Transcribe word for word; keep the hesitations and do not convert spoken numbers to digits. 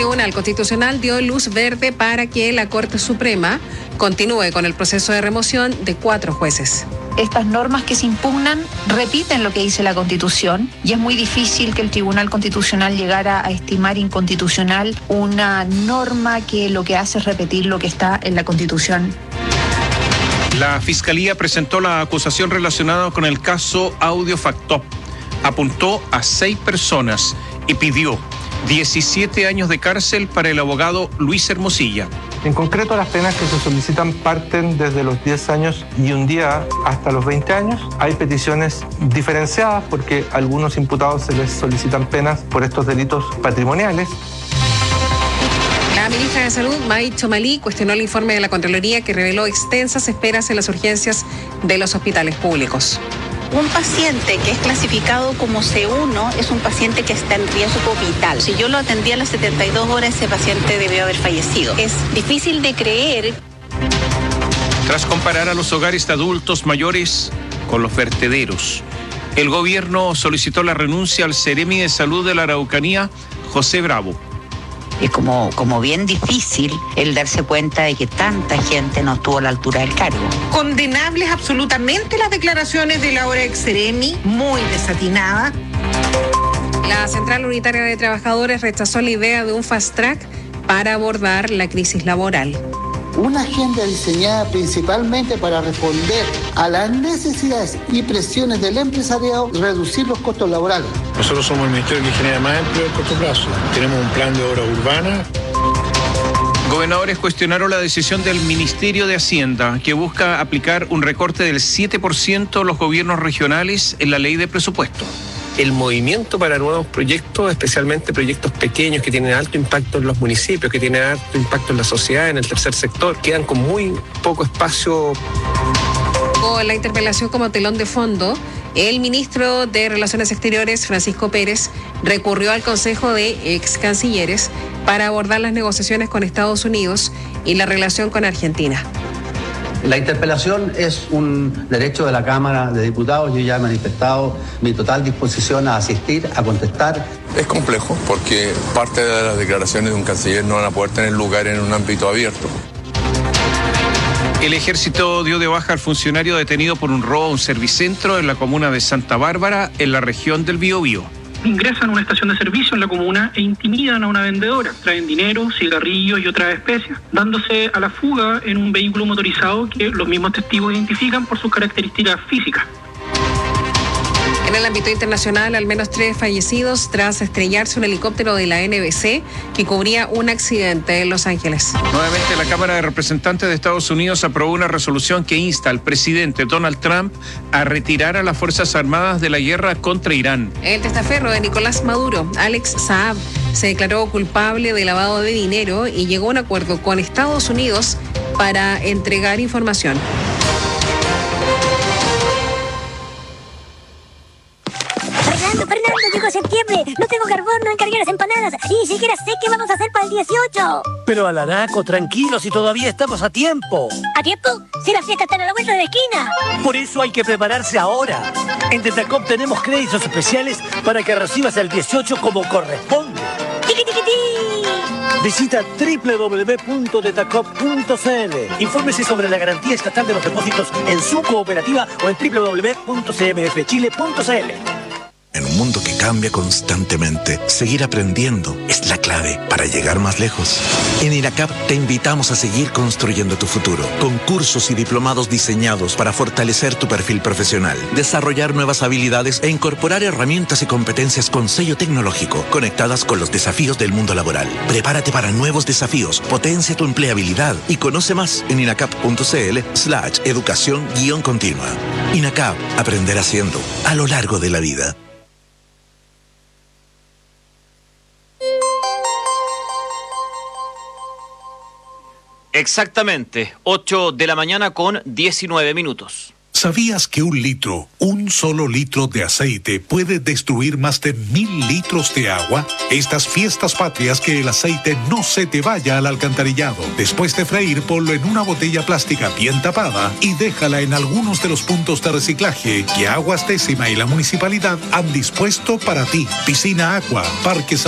Tribunal Constitucional dio luz verde para que la Corte Suprema continúe con el proceso de remoción de cuatro jueces. Estas normas que se impugnan repiten lo que dice la Constitución y es muy difícil que el Tribunal Constitucional llegara a estimar inconstitucional una norma que lo que hace es repetir lo que está en la Constitución. La Fiscalía presentó la acusación relacionada con el caso Audio Factop. Apuntó a seis personas y pidió diecisiete años de cárcel para el abogado Luis Hermosilla. En concreto, las penas que se solicitan parten desde los diez años y un día hasta los veinte años. Hay peticiones diferenciadas porque a algunos imputados se les solicitan penas por estos delitos patrimoniales. La ministra de Salud, May Chomalí, cuestionó el informe de la Contraloría que reveló extensas esperas en las urgencias de los hospitales públicos. Un paciente que es clasificado como C uno es un paciente que está en riesgo vital. Si yo lo atendí a las setenta y dos horas, ese paciente debió haber fallecido. Es difícil de creer. Tras comparar a los hogares de adultos mayores con los vertederos, el gobierno solicitó la renuncia al Seremi de Salud de la Araucanía, José Bravo. Es como, como bien difícil el darse cuenta de que tanta gente no estuvo a la altura del cargo. Condenables absolutamente las declaraciones de la hora ex Seremi, muy desatinada. La Central Unitaria de Trabajadores rechazó la idea de un fast track para abordar la crisis laboral. Una agenda diseñada principalmente para responder a las necesidades y presiones del empresariado, reducir los costos laborales. Nosotros somos el ministerio que genera más empleo a corto plazo. Tenemos un plan de obra urbana. Gobernadores cuestionaron la decisión del Ministerio de Hacienda, que busca aplicar un recorte del siete por ciento a los gobiernos regionales en la ley de presupuesto. El movimiento para nuevos proyectos, especialmente proyectos pequeños que tienen alto impacto en los municipios, que tienen alto impacto en la sociedad, en el tercer sector, quedan con muy poco espacio. Con la interpelación como telón de fondo, el ministro de Relaciones Exteriores, Francisco Pérez, recurrió al Consejo de Ex Cancilleres para abordar las negociaciones con Estados Unidos y la relación con Argentina. La interpelación es un derecho de la Cámara de Diputados. Yo ya he manifestado mi total disposición a asistir, a contestar. Es complejo porque parte de las declaraciones de un canciller no van a poder tener lugar en un ámbito abierto. El ejército dio de baja al funcionario detenido por un robo a un servicentro en la comuna de Santa Bárbara, en la región del Biobío. Ingresan a una estación de servicio en la comuna e intimidan a una vendedora. Traen dinero, cigarrillos y otras especias, dándose a la fuga en un vehículo motorizado que los mismos testigos identifican por sus características físicas. En el ámbito internacional, al menos tres fallecidos tras estrellarse un helicóptero de la N B C que cubría un accidente en Los Ángeles. Nuevamente, la Cámara de Representantes de Estados Unidos aprobó una resolución que insta al presidente Donald Trump a retirar a las Fuerzas Armadas de la guerra contra Irán. El testaferro de Nicolás Maduro, Alex Saab, se declaró culpable de lavado de dinero y llegó a un acuerdo con Estados Unidos para entregar información. Fernando, llegó septiembre, no tengo carbón, no encargué las empanadas y ni siquiera sé qué vamos a hacer para el dieciocho. Pero Alanaco, tranquilo, si todavía estamos a tiempo. ¿A tiempo? Si las fiestas están a la vuelta de la esquina. Por eso hay que prepararse ahora. En Tetacop tenemos créditos especiales para que recibas el dieciocho como corresponde. ¡Tiqui, tiqui, ti! Visita doble u doble u doble u punto tetacop punto c l. Infórmese sobre la garantía estatal de los depósitos en su cooperativa o en doble u doble u doble u punto c m f chile punto c l. En un mundo que cambia constantemente, seguir aprendiendo es la clave para llegar más lejos. En INACAP te invitamos a seguir construyendo tu futuro, con cursos y diplomados diseñados para fortalecer tu perfil profesional, desarrollar nuevas habilidades e incorporar herramientas y competencias con sello tecnológico, conectadas con los desafíos del mundo laboral. Prepárate para nuevos desafíos, potencia tu empleabilidad y conoce más en inacap punto c l slash educación guión continua. INACAP, aprender haciendo, a lo largo de la vida. Exactamente, ocho de la mañana con diecinueve minutos. ¿Sabías que un litro, un solo litro de aceite puede destruir más de mil litros de agua? Estas fiestas patrias, que el aceite no se te vaya al alcantarillado. Después de freír, ponlo en una botella plástica bien tapada y déjala en algunos de los puntos de reciclaje que Aguas Décima y la municipalidad han dispuesto para ti. Piscina Aqua, Parques